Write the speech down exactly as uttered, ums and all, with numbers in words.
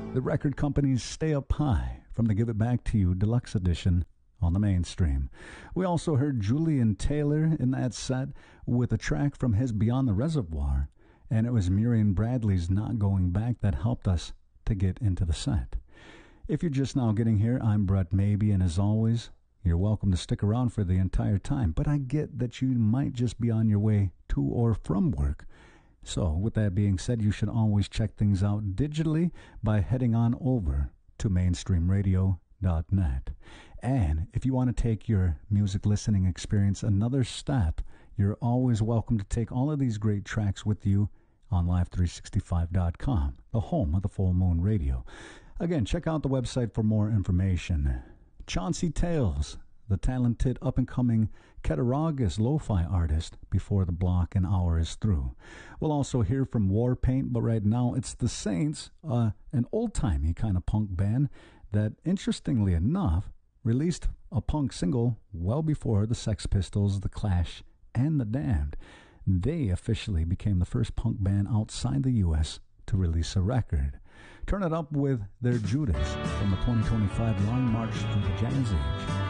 The record companies Stay Up High from the Give It Back to You Deluxe Edition on the Mainstream. We also heard Julian Taylor in that set with a track from his Beyond the Reservoir, and it was Miriam Bradley's Not Going Back that helped us to get into the set. If you're just now getting here, I'm Brett Maybe, and as always, you're welcome to stick around for the entire time, but I get that you might just be on your way to or from work. So, with that being said, you should always check things out digitally by heading on over to mainstream radio dot net. And if you want to take your music listening experience another step, you're always welcome to take all of these great tracks with you on live three sixty-five dot com, the home of the Full Moon Radio. Again, check out the website for more information. Chauncey Tales, the talented up-and-coming Cattaraugus lo-fi artist, before the block and hour is through. We'll also hear from Warpaint, but right now it's The Saints, uh, an old-timey kind of punk band that, interestingly enough, released a punk single well before the Sex Pistols, The Clash, and The Damned. They officially became the first punk band outside the U S to release a record. Turn it up with their Judas from the twenty twenty-five Long March Through the Jazz Age.